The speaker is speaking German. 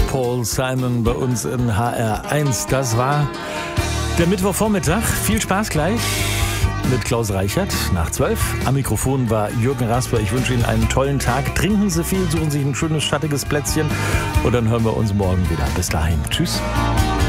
Paul Simon bei uns in HR1. Das war der Mittwochvormittag. Viel Spaß gleich mit Klaus Reichert nach 12. Am Mikrofon war Jürgen Rasper. Ich wünsche Ihnen einen tollen Tag. Trinken Sie viel, suchen Sie ein schönes, schattiges Plätzchen und dann hören wir uns morgen wieder. Bis dahin. Tschüss.